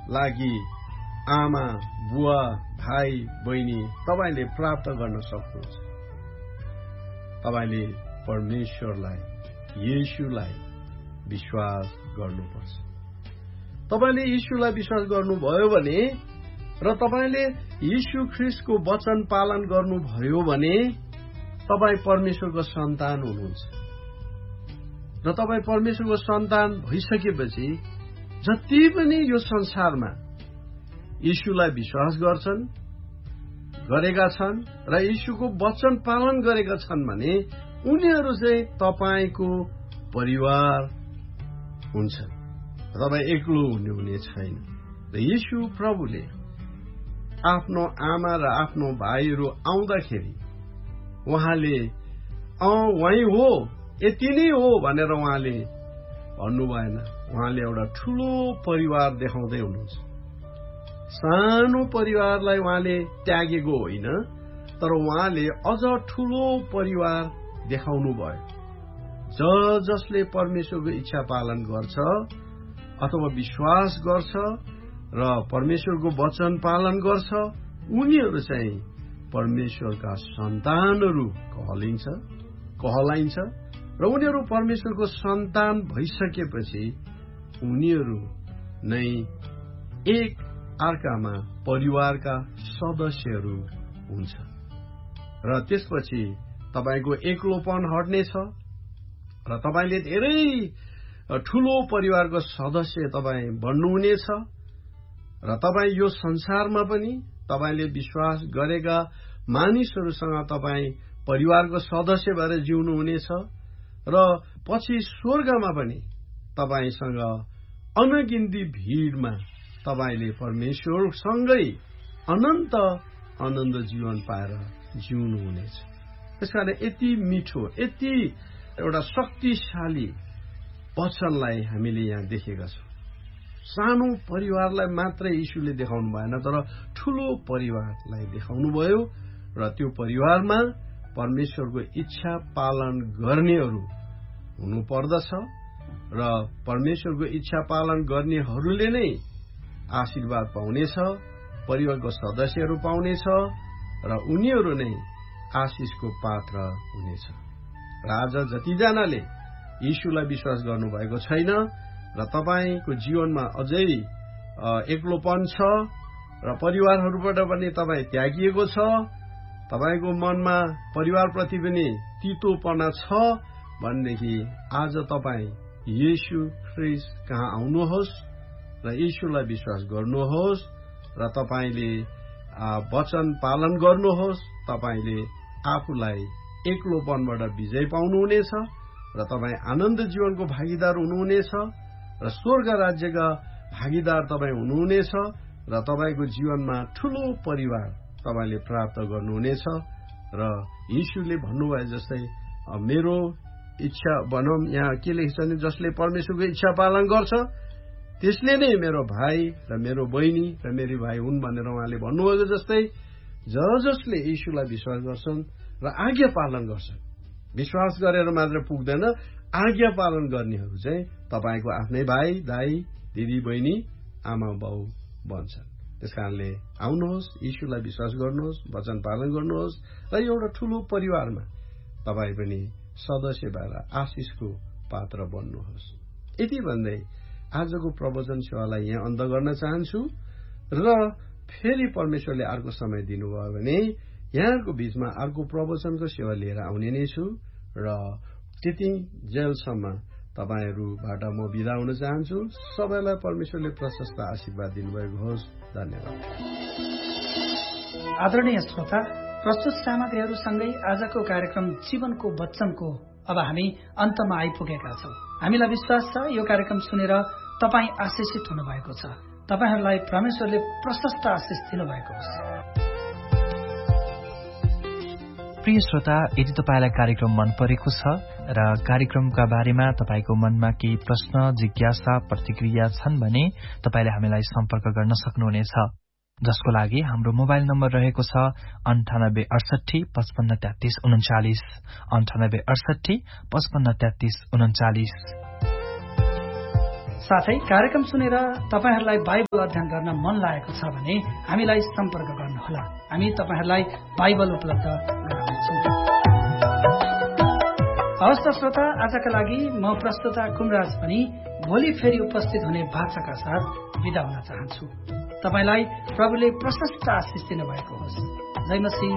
लागि आमा बुवा भाइ बहिनी तपाईले प्राप्त गर्न सक्नुहुन्छ। तपाईले परमेश्वरलाई येशूलाई विश्वास गर्नुपर्छ। तपाईले येशूलाई विश्वास गर्नुभयो भने र तपाईले येशू ख्रीष्टको वचन पालन गर्नुभयो भने तपाई परमेश्वरको सन्तान हुनुहुन्छ। र तपाई परमेश्वरको सन्तान भइसकेपछि जति पनि यो संसारमा येशूलाई विश्वास गरेका छन् र येशूको वचन पालन गरेका छन् भने उनीहरू चाहिँ तपाईको परिवार हुन्छन्। तपाई एक्लो हुने छैन। र येशू प्रभुले आफ्नो आमा र आफ्नो भाइहरू आउँदाखेरि उहाँले वही हो यति नै हो भनेर उहाँले भन्नु भएन। उहाँले एउटा ठूलो परिवार देखाउँदै हुनुहुन्छ। सानो परिवारलाई उहाँले त्यागेको होइन, तर उहाँले अझ ठूलो परिवार देखाउनु भयो। जसले परमेश्वरको इच्छा पालन गर्छ अथवा विश्वास गर्छ र परमेश्वरको वचन पालन गर्छ उनीहरू चाहिँ परमेश्वरका सन्तानहरू कहलाइन्छ। र उनीहरू परमेश्वरको सन्तान भइसकेपछि उनीहरू नै एक अर्कामा परिवारका सदस्यहरू हुन्छ। र त्यसपछि तपाईको एक्लोपन हट्नेछ र तपाईले धेरै ठूलो परिवारको सदस्य तपाई बन्नुहुनेछ। र तपाई यो संसारमा पनि तपाईले विश्वास गरेका मानिसहरूसँग तपाई परिवारको सदस्य भएर जिउनुहुनेछ। र पछि स्वर्गमा पनि तपाईसँग अनगिन्ती भीडमा तपाईले परमेश्वरसँगै अनन्त जीवन पाएर जिउनुहुनेछ। त्यसकारण यति मिठो यति एउटा शक्तिशाली वचनलाई हामीले यहाँ देखेका छौँ। सानो परिवारलाई मात्रै यीशुले देखाउनु भएन, तर ठूलो परिवारलाई देखाउनु भयो। र त्यो परिवारमा परमेश्वरको इच्छा पालन गर्नेहरू हुनु पर्दछ। र परमेश्वरको इच्छा पालन गर्नेहरूले नै आशीर्वाद पाउनेछ, परिवारको सदस्यहरू पाउनेछ र उनीहरू नै आशीषको पात्र हुनेछ। र आज जतिजनाले यीशुलाई विश्वास गर्नुभएको छैन र तपाईको जीवनमा अझै एक्लोपन छ र परिवारहरूबाट पनि तपाईँ त्यागिएको छ, तपाईको मनमा परिवारप्रति पनि तीतोपना छ भनेदेखि आज तपाईँ येशू ख्रीष्ट कहाँ आउनुहोस् र येशूलाई विश्वास गर्नुहोस् र तपाईले वचन पालन गर्नुहोस्। तपाईले आफूलाई एक्लोपनबाट विजय पाउनुहुनेछ र तपाईँ आनन्द जीवनको भागीदार हुनुहुनेछ र स्वर्ग राज्यका भागीदार तपाईँ हुनुहुनेछ र तपाईको जीवनमा ठूलो परिवार तपाईले प्राप्त गर्नुहुनेछ। र यीशुले भन्नुभए जस्तै मेरो इच्छा भनौं यहाँ के लेख्छ भने जसले परमेश्वरको इच्छा पालन गर्छ त्यसले नै मेरो भाइ र मेरो बहिनी र मेरी भाइ हुन् भनेर उहाँले भन्नुभएको जस्तै जसले यीशुलाई विश्वास गर्छन् र आज्ञा पालन गर्छन्, विश्वास गरेर मात्र पुग्दैन, आज्ञा पालन गर्नेहरू चाहिँ तपाईको आफ्नै भाइ दाइ दिदी बहिनी आमा बाउ बन्छन्। त्यसकारणले आउनुहोस्, यीशुलाई विश्वास गर्नुहोस्, वचन पालन गर्नुहोस् र एउटा ठूलो परिवारमा तपाई पनि सदस्य भएर आशीषको पात्र बन्नुहोस्। यति भन्दै आजको प्रवचन सेवालाई यहाँ अन्त गर्न चाहन्छु र फेरि परमेश्वरले अर्को समय दिनुभयो भने यहाँको बीचमा अर्को प्रवचनको सेवा लिएर आउने नै छु र त्यति जेलसम्म तपाईहरूबाट म बिदा हुन चाहन्छु। सबैलाई परमेश्वरले प्रशस्त आशीर्वाद दिनुभएको होस्। धन्यवाद। आदरणीय श्रोता, प्रस्तुत सामग्रीहरूसँगै आजको कार्यक्रम जीवनको वचनको अब हामी अन्तमा आइपुगेका छौं। हामीलाई विश्वास छ यो कार्यक्रम सुनेर तपाईँ आशिषित हुनुभएको छ। तपाईहरूलाई परमेश्वरले प्रशस्त आशिष दिनुभएको होस्। प्रिय श्रोता, यदि तपाईलाई कार्यक्रम मन परेको छ र कार्यक्रमका बारेमा तपाईको मनमा केही प्रश्न, जिज्ञासा, प्रतिक्रिया छन् भने तपाईले हामीलाई सम्पर्क गर्न सक्नुहुनेछ, जसको लागि हाम्रो मोबाइल नम्बर रहेको छ 9868 55 33 39 9868 55 33 39। साथै कार्यक्रम सुनेर तपाईहरुलाई बाइबल अध्ययन गर्न मन लागेको छ भने हामीलाई सम्पर्क गर्नुहोला। हामी तपाईहरुलाई बाइबल उपलब्ध गराउनेछौँ। हवस् त श्रोता, आजका लागि म प्रस्तुता कुमराज पनि भोलि फेरि उपस्थित हुने भाषाका साथ बिदा हुन चाहन्छु। तपाईलाई प्रभुले प्रशस्त आशिष दिनु भएको होस्। जय मसीह।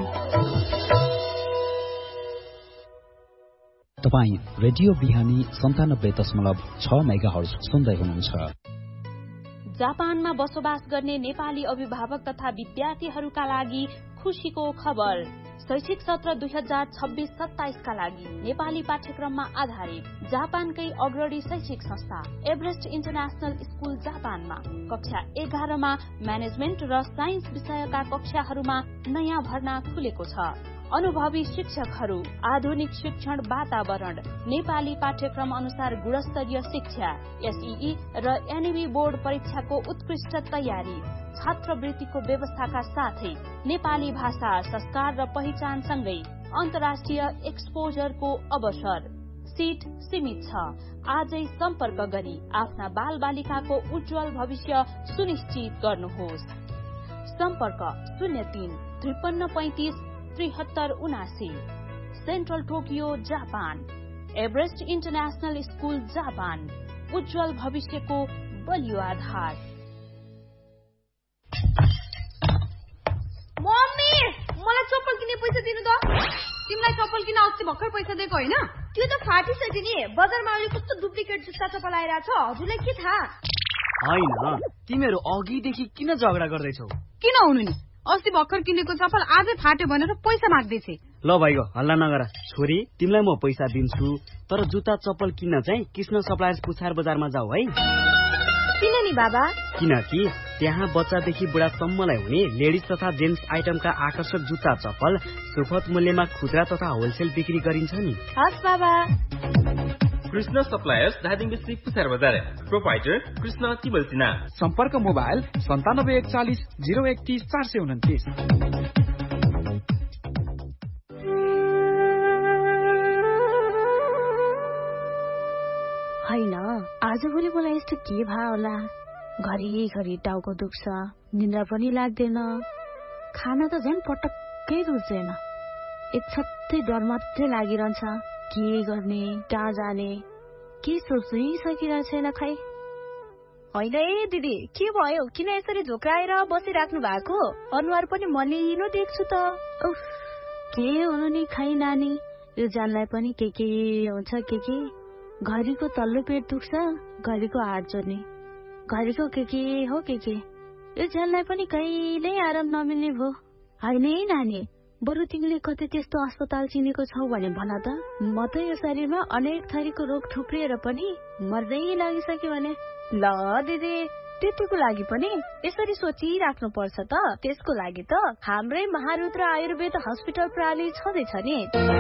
तपाईँ रेडियो बिहानी 97.6 मेगाहर्ज सुन्दै हुनुहुन्छ। जापानमा बसोबास गर्ने नेपाली अभिभावक तथा विद्यार्थीहरूका लागि खुशीको खबर। शैक्षिक सत्र 2026-27 का लागि नेपाली पाठ्यक्रममा आधारित जापानकै अग्रणी शैक्षिक संस्था एभरेस्ट इन्टरनेशनल स्कुल जापानमा कक्षा 11 मा म्यानेजमेन्ट र साइन्स विषयका कक्षाहरूमा नयाँ भर्ना खुलेको छ। अनुभवी शिक्षकहरू, आधुनिक शिक्षण वातावरण, नेपाली पाठ्यक्रम अनुसार गुणस्तरीय शिक्षा, एसईई र एनईबी बोर्ड परीक्षाको उत्कृष्ट तयारी, छात्रवृत्तिको व्यवस्थाका साथै नेपाली भाषा, संस्कार र पहिचानसँगै अन्तर्राष्ट्रिय एक्सपोजरको अवसर। सीट सीमित छ। आजै सम्पर्क गरी आफ्ना बालबालिकाको उज्जवल भविष्य सुनिश्चित गर्नुहोस्। सम्पर्क 03 53 35 7379। Central Tokyo Japan. Everest international school Japan, उज्जवल भविष्यको बलियो आधार। मम्मी, मलाई चप्पल किन्ने पैसा दिनु त। तिमीलाई चप्पल किन अस्ति भर्खर पैसा दिएको होइन? त्यो त फाटिसक्यो नि। बजारमा अहिले कस्तो डुप्लिकेट जुत्ता चप्पल आइरहेछ, हजुरलाई के थाहा? होइन, तिमीहरू अघिदेखि किन झगडा गर्दैछौ? किन हुनु नि, अस्ति भर्खर किनेको चप्पल आजै फाट्यो भनेर पैसा माग्दैछ। ल भाइको हल्ला नगर। छोरी, तिमीलाई म पैसा दिन्छु, तर जुत्ता चप्पल किन्न चाहिँ कृष्ण सप्लायर्स पुछार बजारमा जाऊ है। किन नि बाबा? किनकि त्यहाँ बच्चादेखि बुढासम्मलाई हुने लेडिज तथा जेन्ट्स आइटमका आकर्षक जुत्ता चप्पल सुपथ मूल्यमा खुद्रा तथा होलसेल बिक्री गरिन्छ नि। हस् बाबा। कृष्ण सप्लायर्स धादिङ डिस्ट्रिक्ट पुछार बजार। प्रोपाइटर कृष्ण तिबलसिना। सम्पर्क मोबाइल 9741 031 429। होइन, आजभोलि मलाई यस्तो के भयो होला? घरिघरि टाउको दुख्छ, निन्द्रा पनि लाग्दैन, खाना त झन् पटक्कै रुच्दैन। एक छत्तै डर मात्रै लागिरहन्छ। के गर्ने, कहाँ जाने, के सोच्नै सकिरहेको छैन खै। होइन है दिदी, के भयो? किन यसरी झोक्राएर बसिराख्नु भएको? अनुहार पनि मलिनो देख्छु त। के हुनु नि खै नानी, यो जानलाई पनि के हुन्छ के। घरिको तल्लो पेट दुख्छ, घरिको हात जोड्ने, घरिको के हो के। यो जानलाई पनि कहिल्यै आराम नमिल्ने भो। होइन है नानी, बरु तिमीले कतै त्यस्तो अस्पताल चिनेको छौ भने भन त। म त यो शरीरमा अनेक थरीको रोग थुप्रिएर पनि मर्दै लागिसक्यो भने। ल दिदी, त्यतिको लागि पनि यसरी सोचिराख्नु पर्छ त। त्यसको लागि त हाम्रै महारुद्र आयुर्वेद हस्पिटल प्रणाली छँदैछ नि।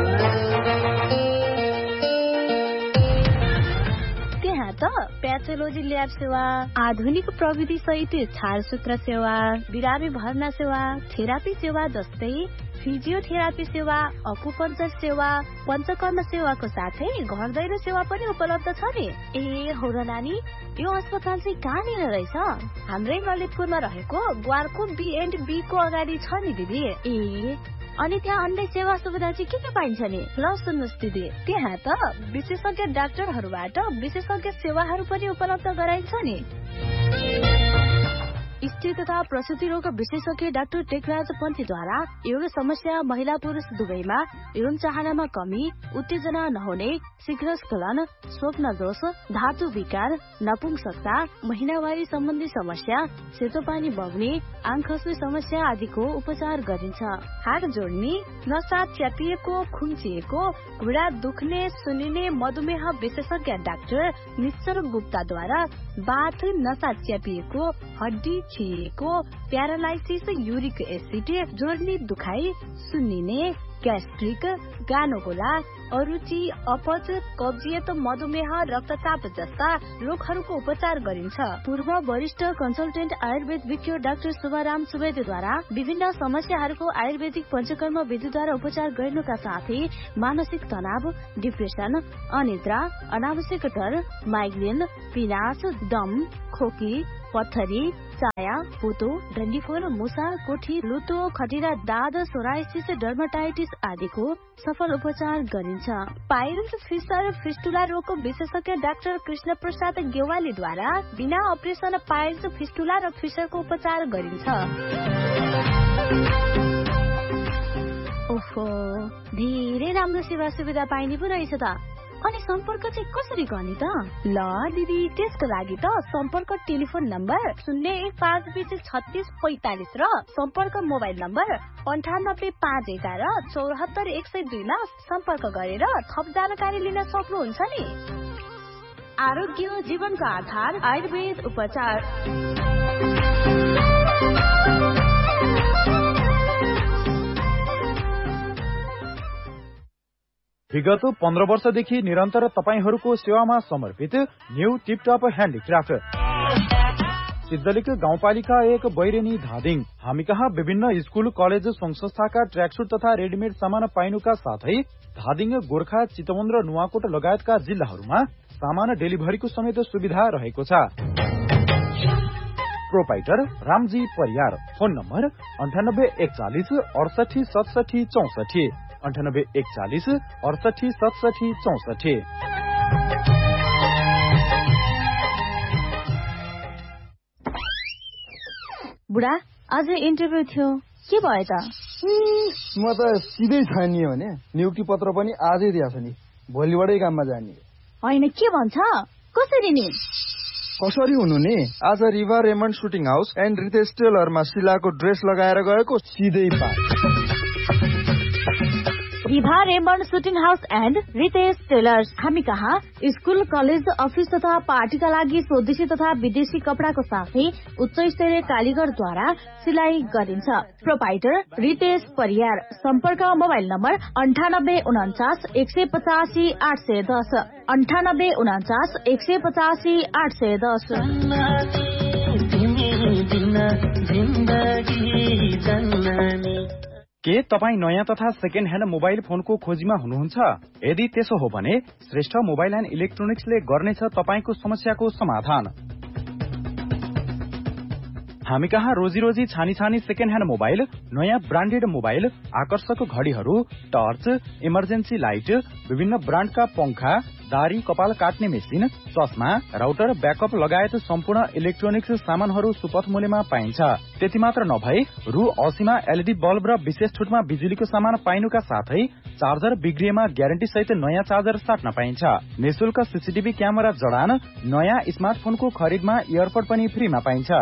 त्यहाँ त प्याथोलोजी ल्याब सेवा, आधुनिक प्रविधि सहित छालसूत्र सेवा, बिरामी भर्ना सेवा, थेरापी सेवा जस्तै फिजियोथेरापी सेवा, अकुपञ्चर सेवा, पञ्चकर्म सेवाको साथै घर दैलो सेवा पनि उपलब्ध छ नि। ए हो र नानी, यो अस्पताल चाहिँ कहाँनिर रहेछ? हाम्रै ललितपुरमा रहेको ग्वारको B&B को अगाडि छ नि दिदी। ए, अनि त्यहाँ अन्य सेवा सुविधा चाहिँ के पाइन्छ नि? ल सुन्नुहोस् दिदी, त्यहाँ त विशेषज्ञ डाक्टरहरूबाट विशेषज्ञ सेवाहरू पनि उपलब्ध गराइन्छ नि। स्त्री तथा प्रसूति रोग विशेषज्ञ डाक्टर टेकराज पन्थीद्वारा यौन समस्या महिला पुरुष दुवैमा यौन चाहनामा कमी, उत्तेजना नहुने, शीघ्र स्खलन, स्वप्न दोष, धातु विकार, नपुंसकता, महिनावारी सम्बन्धी समस्या, सेतो पानी बग्ने, आँख खस्ने समस्या आदिको उपचार गरिन्छ। हात जोड्ने, नसा च्यातिएको, खुम्चिएको, घुँडा दुख्ने, सुनिने मधुमेह विशेषज्ञ डाक्टर निश्चर गुप्ताद्वारा बाथ, नसा च्यापिएको, हड्डी छिएको, प्यारालाइसिस, युरिक एसिड, जोर्नी दुखाइ, सुन्निने, ग्यास्ट्रिक, गानोगोला, अरुचि, अपच, कब्जियत, मधुमेह, रक्तचाप जस्ता रोगहरूको उपचार गरिन्छ। पूर्व वरिष्ठ कन्सल्टेन्ट आयुर्वेद विज्ञ डाक्टर शुभराम सुवेदीद्वारा विभिन्न समस्याहरूको आयुर्वेदिक पञ्चकर्म विधिद्वारा उपचार गर्नुका साथै मानसिक तनाव, डिप्रेसन, अनिद्रा, अनावश्यक डर, माइग्रेन, पिनास, दम, खोकी, पत्थरी, चाया, पोतो, डन्डीफोर, मुसा, कोठी, लुतो, खटिरा, दाद, सोराइसिस, डर्माटाइटिस आदिको सफल उपचार गरिन्छ। पाइल्स, फिसर, फिस्टुला रोगको विशेषज्ञ डाक्टर कृष्ण प्रसाद गेवालीद्वारा बिना अपरेसन पाइल्स, फिस्टुला र फिसरको उपचार गरिन्छ। ओहो, धेरै राम्रो सेवा सुविधा पाइने पो रहेछ त। अनि सम्पर्क चाहिँ कसरी गर्ने त? ल दिदी, त्यसको लागि त सम्पर्क टेलिफोन नम्बर 015203645 र सम्पर्क मोबाइल नम्बर 9851174102 मा सम्पर्क गरेर थप जानकारी लिन सक्नुहुन्छ नि। आरोग्य जीवनको आधार आयुर्वेद उपचार। विगत 15 वर्षदेखि निरन्तर तपाईहरूको सेवामा समर्पित न्यू टिपटप ह्यान्डिक्राफ्ट सिद्धलिक गाउँपालिका 1 बैरेनी धादिङ। हामी कहाँ विभिन्न स्कूल, कलेज, संघ संस्थाका ट्र्याकसुट तथा रेडिमेड सामान पाइनुका साथै धादिङ, गोर्खा, चितवन र नुवाकोट लगायतका जिल्लाहरूमा सामान डेलिभरीको समेत सुविधा रहेको छ। Proprietor Ramji Pariyar. Phone number 9841 68 67 64 9841 68 67 64। बुढा, आज इन्टरभ्यू थियो, के भयो त? म त सिधै छानियो भने नियुक्ति पत्र पनि आजै दिएछ नि, भोलिबाटै काममा जाने। होइन, के भन्छ? कसरी नि? कसरी हुनु नि? आज Riva Raymond shooting house and Ritesh टेलरमा शिलाको dress लगाएर गएको, सिधै पाए। Riva Raymond shooting house and Ritesh tailors. हामी कहाँ स्कूल, कलेज, अफिस तथा पार्टीका लागि स्वदेशी तथा विदेशी कपडाको साथै उच्च स्तरीय कालीगरद्वारा सिलाइ गरिन्छ। प्रोपाइटर रितेश परियार। सम्पर्क मोबाइल नम्बर 9849 185 810 9849 185 810। के तपाईँ नयाँ तथा सेकेन्ड ह्यान्ड मोबाइल फोनको खोजीमा हुनुहुन्छ? यदि त्यसो हो भने श्रेष्ठ मोबाइल एन्ड इलेक्ट्रोनिक्सले गर्नेछ तपाईको समस्याको समाधान। हामी कहाँ रोजी छानी सेकेन्ड ह्यान्ड मोबाइल, नयाँ ब्रान्डेड मोबाइल, आकर्षक घडीहरू, टर्च, इमर्जेन्सी लाइट, विभिन्न ब्रान्डका पंखा, दारी, कपाल काट्ने मेसिन, चस्मा, राउटर, ब्याकअप लगायत सम्पूर्ण इलेक्ट्रोनिक्स सामानहरू सुपथ मूल्यमा पाइन्छ। त्यति मात्र नभई रु 80 मा एलईडी बल्ब र विशेष छुटमा बिजुलीको सामान पाइनुका साथै चार्जर बिग्रिएमा ग्यारेन्टी सहित नयाँ चार्जर साट्न पाइन्छ। निशुल्क सीसीटीभी क्यामेरा जडान, नयाँ स्मार्टफोनको खरिदमा इयरपड पनि फ्रीमा पाइन्छ।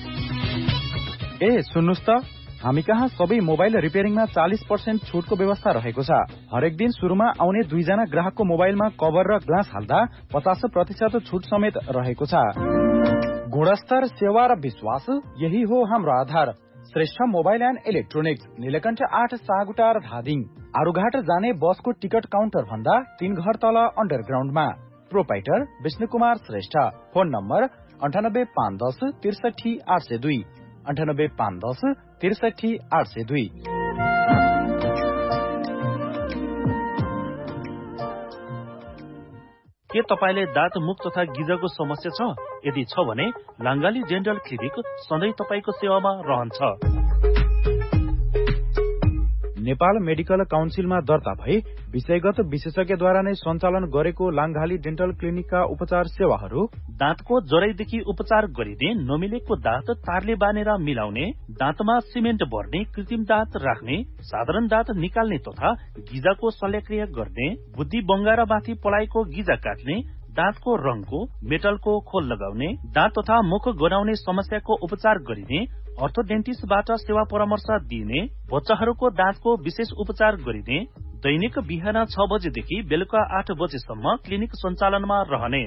ए सुन्नुस् त, हामी कहाँ सबै मोबाइल रिपेयरिङमा 40% छुटको व्यवस्था रहेको छ। हरेक दिन सुरुमा आउने 2 जना ग्राहकको मोबाइलमा कभर र ग्लास हाल्दा 50% छुट समेत रहेको छ। गुणस्तर, सेवा र विश्वास, यही हो हाम्रो आधार। Shrestha mobile and electronics, Neelkanth 8 सागुटार Dhading. Arughat जाने बसको टिकट काउन्टर भन्दा 3 घर तल अन्डरग्राउन्डमा। Proprietor Vishnu Kumar Shrestha. Phone number 9851 63 802 9851 63 802। के तपाईले दाँत मुख तथा गिजको समस्या छ? यदि छ भने लाङ्गाली डेन्टल क्लिनिक सधैँ तपाईको सेवामा रहन्छ। नेपाल मेडिकल काउन्सिलमा दर्ता भई विषयगत विशेषज्ञद्वारा नै सञ्चालन गरेको लाङ्गाली डेन्टल क्लिनिकका उपचार सेवाहरू: दाँतको जराइदेखि उपचार गरिने, नमिलेको दाँत तारले बानेर मिलाउने, दाँतमा सिमेन्ट भर्ने, कृत्रिम दाँत राख्ने, साधारण दाँत निकाल्ने तथा गिजाको शल्यक्रिया गर्ने, बुद्धि बङ्गारा माथि पलाएको गिजा काट्ने, दाँतको रङको, मेटलको खोल लगाउने, दाँत तथा मुख गनाउने समस्याको उपचार गरिने, अर्थोडेन्टिस्टबाट सेवा परामर्श दिइने, बच्चाहरूको दाँतको विशेष उपचार गरिने, दैनिक बिहान 6 बजेदेखि बेलुका 8 बजेसम्म क्लिनिक सञ्चालनमा रहने।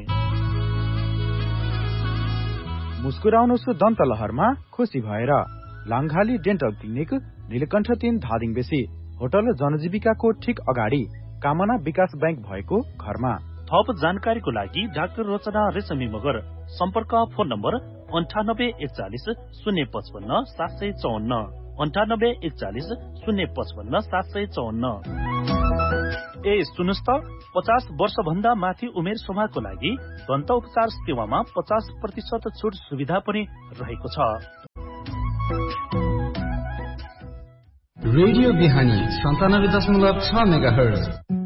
मुस्कुराउनुस् दन्तलहरमा खुसी भएर। लाङ्गाली डेन्टल क्लिनिक, नीलकण्ठ 3 धादिङ बेसी। होटल जनजीविकाको ठीक अगाडि कामना विकास बैंक भएको घरमा। थप जानकारीको लागि डाक्टर रचना रेशमी मगर। सम्पर्क फोन नम्बर 9841 055 754 9841 055 754। ए सुन्नुस् त, 50 वर्षभन्दा माथि उमेर समूहको लागि दन्त उपचार सेवामा 50% छुट सुविधा पनि रहेको छ। रेडियो बिहानी 97.6 मेगाहर्ज।